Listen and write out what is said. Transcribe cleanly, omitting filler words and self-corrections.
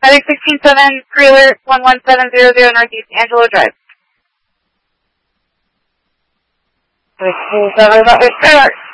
Medic 167, pre-alert 11700 Northeast Angelo Drive. 167, about to start.